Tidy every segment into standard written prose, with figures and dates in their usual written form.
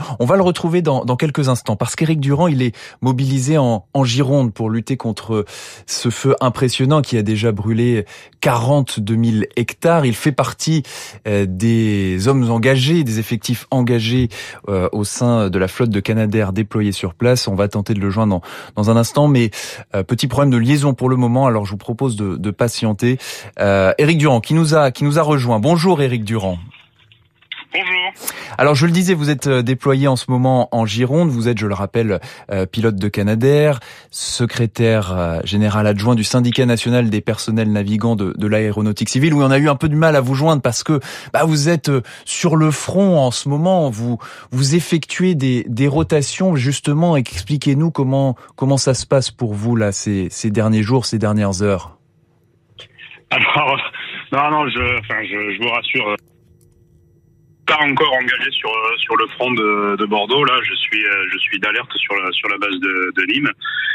On va le retrouver dans quelques instants parce qu'Éric Durand, il est mobilisé en Gironde pour lutter contre ce feu impressionnant qui a déjà brûlé 42 000 hectares. Il fait partie des hommes engagés, des effectifs engagés au sein de la flotte de Canadair déployée sur place. On va tenter de le joindre dans un instant, mais petit problème de liaison pour le moment, alors je vous propose de patienter. Éric Durand qui nous a rejoint. Bonjour Éric Durand. Bonjour. Alors je le disais, vous êtes déployé en ce moment en Gironde, vous êtes, je le rappelle, pilote de Canadair, secrétaire général adjoint du syndicat national des personnels navigants de l'aéronautique civile, où on a eu un peu de mal à vous joindre parce que vous êtes sur le front en ce moment, vous effectuez des rotations justement. Expliquez-nous comment ça se passe pour vous là ces derniers jours, ces dernières heures. Alors, non, je vous rassure. Pas encore engagé sur le front de Bordeaux. Là, je suis d'alerte sur la base de Nîmes.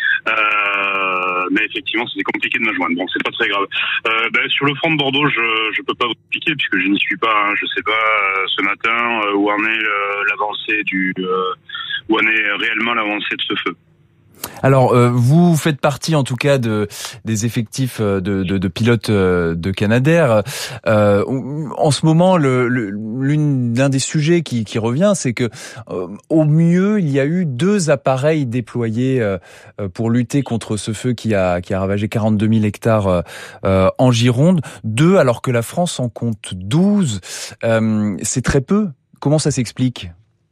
Mais effectivement, c'était compliqué de me joindre. Bon, c'est pas très grave. Sur le front de Bordeaux, je peux pas vous expliquer puisque je n'y suis pas. Hein. Je sais pas ce matin où en est l'avancée où en est réellement l'avancée de ce feu. Alors, vous faites partie en tout cas des effectifs de pilotes de Canadair. En ce moment, l'un des sujets qui revient, c'est que au mieux, il y a eu 2 appareils déployés pour lutter contre ce feu qui a ravagé 42 000 hectares en Gironde. 2, alors que la France en compte 12. C'est très peu. Comment ça s'explique ?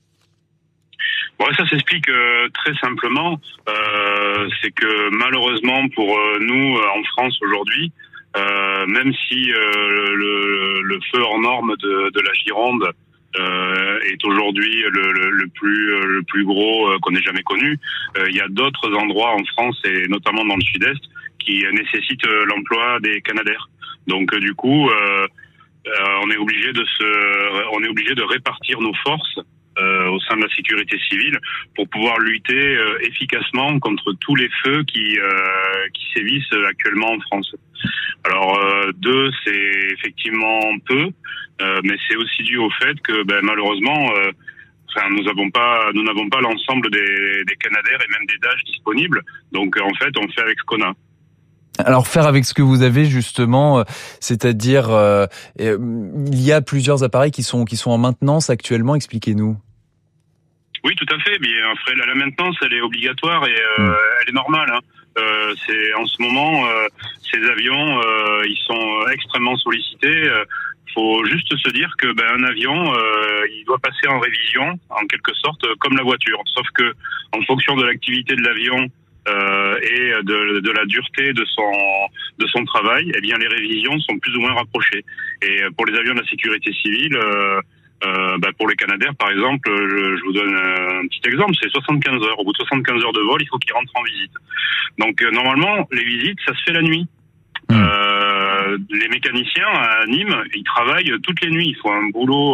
Bon, ça s'explique très simplement. C'est que malheureusement pour nous en France aujourd'hui, même si le feu hors norme de la Gironde est aujourd'hui le plus gros qu'on ait jamais connu, il y a d'autres endroits en France et notamment dans le sud-est qui nécessitent l'emploi des Canadair. Donc du coup, on est obligé de répartir nos forces au sein de la sécurité civile pour pouvoir lutter efficacement contre tous les feux qui sévissent actuellement en France. Alors 2, c'est effectivement peu, mais c'est aussi dû au fait que malheureusement nous n'avons pas l'ensemble des Canadair et même des Dash disponibles. Donc en fait, on fait avec ce qu'on a. Alors faire avec ce que vous avez justement, c'est-à-dire il y a plusieurs appareils qui sont en maintenance actuellement. Expliquez-nous. Oui, tout à fait. Mais après, la maintenance, elle est obligatoire et elle est normale. Hein. C'est en ce moment, ces avions, ils sont extrêmement sollicités. Faut juste se dire que un avion, il doit passer en révision, en quelque sorte, comme la voiture. Sauf que en fonction de l'activité de l'avion et de la dureté de son travail, eh bien les révisions sont plus ou moins rapprochées. Et pour les avions de la sécurité civile, pour les Canadair par exemple, je vous donne un petit exemple, c'est 75 heures. Au bout de 75 heures de vol, il faut qu'ils rentrent en visite. Donc normalement, les visites, ça se fait la nuit. Les mécaniciens à Nîmes, ils travaillent toutes les nuits. Ils font un boulot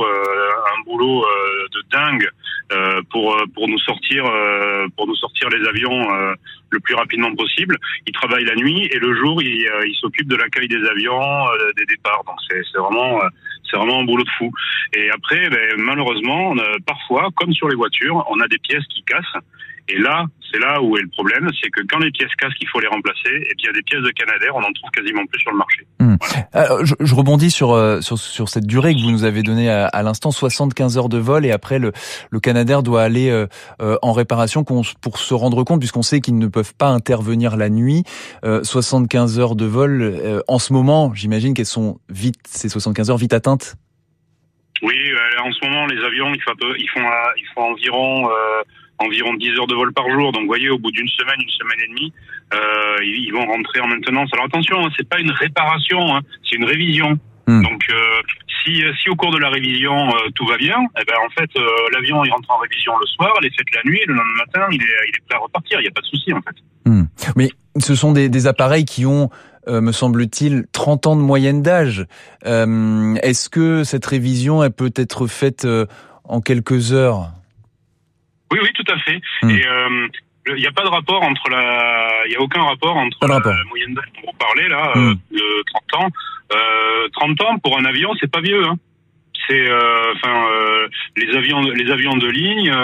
de dingue pour nous sortir les avions le plus rapidement possible. Ils travaillent la nuit et le jour, ils s'occupent de l'accueil des avions, des départs. Donc c'est vraiment un boulot de fou. Et après, malheureusement, parfois, comme sur les voitures, on a des pièces qui cassent. Et là, c'est là où est le problème, c'est que quand les pièces cassent qu'il faut les remplacer, et bien des pièces de Canadair, on en trouve quasiment plus sur le marché. Voilà. Je rebondis sur cette durée que vous nous avez donnée à l'instant, 75 heures de vol, et après le Canadair doit aller en réparation pour se rendre compte, puisqu'on sait qu'ils ne peuvent pas intervenir la nuit. 75 heures de vol, en ce moment, j'imagine qu'elles sont ces 75 heures vite atteintes. Oui, en ce moment, les avions, ils font environ 10 heures de vol par jour. Donc, vous voyez, au bout d'une semaine et demie, ils vont rentrer en maintenance. Alors, attention, hein, c'est pas une réparation, hein, c'est une révision. Donc, si au cours de la révision, tout va bien, en fait, l'avion, il rentre en révision le soir, elle est faite la nuit, et le lendemain matin, il est prêt à repartir. Il n'y a pas de souci, en fait. Mais ce sont des appareils qui ont, me semble-t-il, 30 ans de moyenne d'âge. Est-ce que cette révision, elle peut être faite en quelques heures ? Oui, tout à fait. Et il n'y a pas de rapport il y a aucun rapport entre la moyenne d'âge dont vous parlez là, de 30 ans. 30 ans pour un avion, c'est pas vieux. Hein. C'est, les avions de ligne.